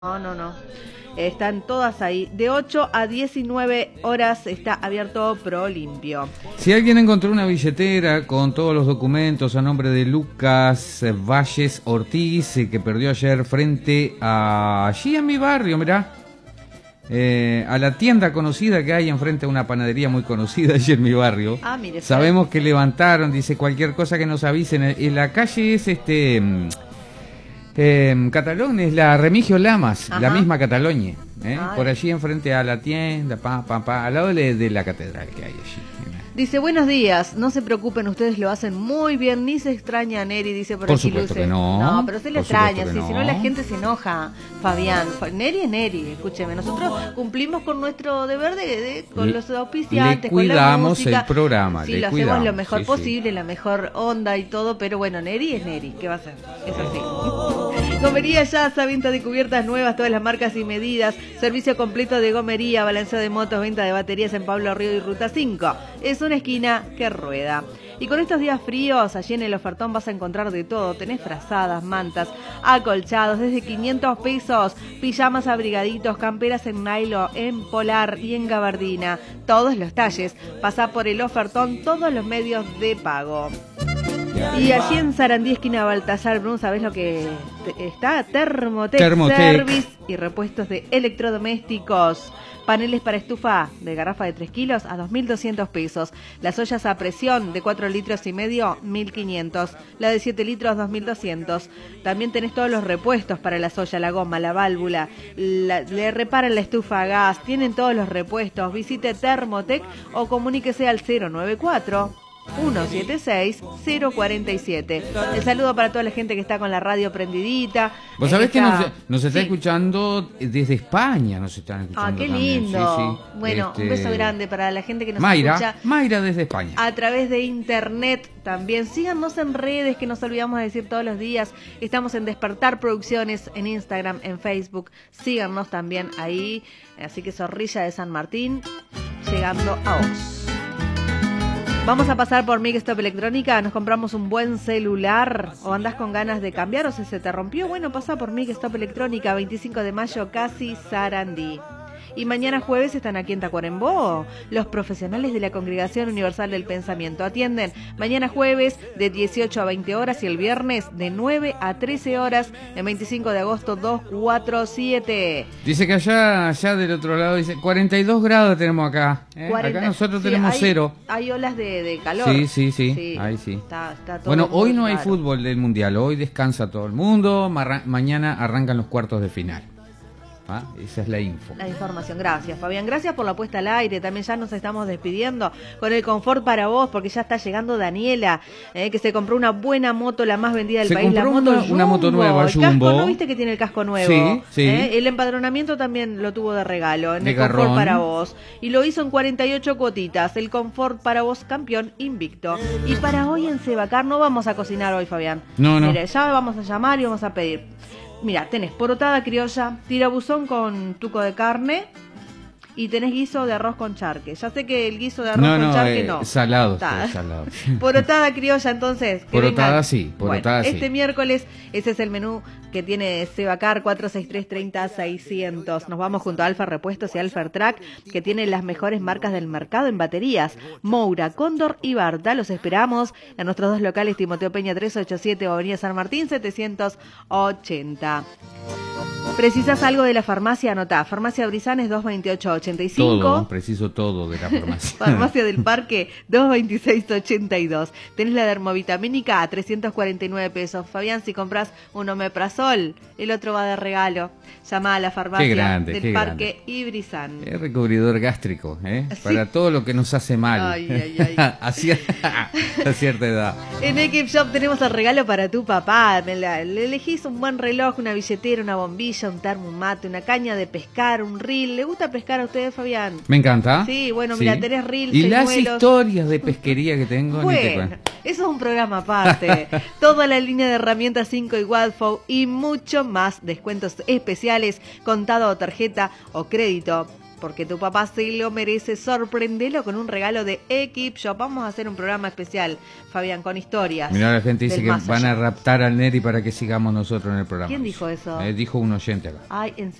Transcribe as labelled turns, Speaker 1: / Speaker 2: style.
Speaker 1: No. Están todas ahí. De 8 a 19 horas está abierto Prolimpio.
Speaker 2: Si alguien encontró una billetera con todos los documentos a nombre de Lucas Valles Ortiz, que perdió ayer frente a allí en mi barrio, mirá, a la tienda conocida que hay enfrente a una panadería muy conocida allí en mi barrio.
Speaker 1: Mire,
Speaker 2: sabemos que levantaron, dice, cualquier cosa que nos avisen. En la calle es Catalón, es la Remigio Lamas, la misma Catalonia, por allí enfrente a la tienda, al lado de la catedral que hay allí.
Speaker 1: Dice, buenos días, no se preocupen, ustedes lo hacen muy bien, ni se extraña a Neri, dice por aquí
Speaker 2: supuesto
Speaker 1: Luce.
Speaker 2: Que no.
Speaker 1: No, pero se le extraña,
Speaker 2: no.
Speaker 1: Si no la gente se enoja, Fabián. Neri es Neri, escúcheme, nosotros cumplimos con nuestro deber con los auspiciantes,
Speaker 2: le cuidamos
Speaker 1: con la música.
Speaker 2: el programa,
Speaker 1: sí, lo hacemos lo mejor posible, la mejor onda y todo, pero bueno, Neri es Neri, ¿qué va a hacer? Es así. Gomería Yaza, venta de cubiertas nuevas, todas las marcas y medidas, servicio completo de gomería, balanceo de motos, venta de baterías en Pablo Río y Ruta 5. Es una esquina que rueda. Y con estos días fríos, allí en el ofertón vas a encontrar de todo. Tenés frazadas, mantas, acolchados, desde 500 pesos, pijamas abrigaditos, camperas en nylon, en polar y en gabardina. Todos los talles. Pasá por el ofertón, todos los medios de pago. Y allí en Sarandí, esquina Baltasar Brun, ¿sabés lo que está? Thermotec Service y repuestos de electrodomésticos. Paneles para estufa de garrafa de 3 kilos a 2.200 pesos. Las ollas a presión de 4 litros y medio, 1.500. La de 7 litros, 2.200. También tenés todos los repuestos para las ollas, la goma, la válvula. Le reparan la estufa a gas. Tienen todos los repuestos. Visite Thermotec o comuníquese al 094 176-047. El saludo para toda la gente que está con la radio prendidita.
Speaker 2: Vos sabés que nos está escuchando desde España, nos están escuchando.
Speaker 1: Qué
Speaker 2: también.
Speaker 1: lindo.
Speaker 2: Sí.
Speaker 1: Bueno, un beso grande para la gente que nos
Speaker 2: Mayra,
Speaker 1: escucha.
Speaker 2: Mayra desde España.
Speaker 1: A través de internet también. Síganos en redes, que nos olvidamos de decir todos los días. Estamos en Despertar Producciones, en Instagram, en Facebook. Síganos también ahí. Así que Zorrilla de San Martín, llegando a vos. Vamos a pasar por Mig Stop Electrónica, nos compramos un buen celular o andás con ganas de cambiar o si se te rompió, bueno, pasa por Mig Stop Electrónica, 25 de mayo, casi Sarandí. Y mañana jueves están aquí en Tacuarembó los profesionales de la Congregación Universal del Pensamiento. Atienden mañana jueves de 18 a 20 horas y el viernes de 9 a 13 horas en 25 de agosto 247.
Speaker 2: Dice que allá del otro lado, dice 42 grados tenemos acá. 40, acá nosotros tenemos 0.
Speaker 1: Hay olas de calor.
Speaker 2: Sí. Ahí sí.
Speaker 1: Está todo
Speaker 2: bueno, hoy no hay
Speaker 1: raro.
Speaker 2: fútbol del Mundial, hoy descansa todo el mundo, mañana arrancan los cuartos de final. Esa es la info.
Speaker 1: La información. Gracias, Fabián. Gracias por la puesta al aire. También ya nos estamos despidiendo con el confort para vos, porque ya está llegando Daniela, que se compró una buena moto, la más vendida del país. La moto
Speaker 2: una moto nueva,
Speaker 1: el
Speaker 2: Jumbo.
Speaker 1: Casco, ¿no viste que tiene el casco nuevo?
Speaker 2: Sí.
Speaker 1: El empadronamiento también lo tuvo de regalo en
Speaker 2: de
Speaker 1: el confort
Speaker 2: garrón.
Speaker 1: para vos. Y lo hizo en 48 cuotitas. El confort para vos, campeón invicto. Y para hoy en Sebacar no vamos a cocinar hoy, Fabián.
Speaker 2: No.
Speaker 1: Mire, ya vamos a llamar y vamos a pedir. Mira, tenés porotada criolla, tirabuzón con tuco de carne y tenés guiso de arroz con charque. Ya sé que el guiso de arroz con charque no.
Speaker 2: Salado.
Speaker 1: Porotada criolla, entonces.
Speaker 2: Porotada sí.
Speaker 1: Este miércoles ese es el menú que tiene Sebacar 463-30-600. Nos vamos junto a Alfa Repuestos y Alfa Track, que tiene las mejores marcas del mercado en baterías. Moura, Cóndor y Barta. Los esperamos en nuestros dos locales, Timoteo Peña 387 o Avenida San Martín 780. ¿Precisas algo de la farmacia? Anotá. Farmacia Brisanes 228-85.
Speaker 2: Preciso todo de la farmacia.
Speaker 1: Farmacia del Parque 226-82. Tenés la dermovitamínica a 349 pesos. Fabián, si compras un omeprazol, el otro va de regalo. Llama a la farmacia del Parque Ibrizán.
Speaker 2: Es recubridor gástrico, ¿Sí? Para todo lo que nos hace mal.
Speaker 1: Ay.
Speaker 2: a cierta edad.
Speaker 1: En Equip Shop tenemos el regalo para tu papá. Le elegís un buen reloj, una billetera, una bombilla, un termo, un mate, una caña de pescar, un reel. ¿Le gusta pescar a ustedes, Fabián?
Speaker 2: Me encanta.
Speaker 1: Sí, bueno, mira, tenés reels,
Speaker 2: y
Speaker 1: señuelos.
Speaker 2: Las historias de pesquería que tengo.
Speaker 1: Bueno, eso es un programa aparte. Toda la línea de herramientas 5 y Wadfow y mucho más. Descuentos especiales, contado o tarjeta o crédito. porque tu papá se lo merece. Sorprendelo con un regalo de Equip Shop. Vamos a hacer un programa especial, Fabián, con historias.
Speaker 2: Mirá, la gente dice
Speaker 1: del
Speaker 2: que
Speaker 1: más
Speaker 2: van a
Speaker 1: allá.
Speaker 2: raptar al Neri para que sigamos nosotros en el programa.
Speaker 1: ¿Quién dijo eso?
Speaker 2: Dijo un oyente acá.
Speaker 1: Ay, ¿en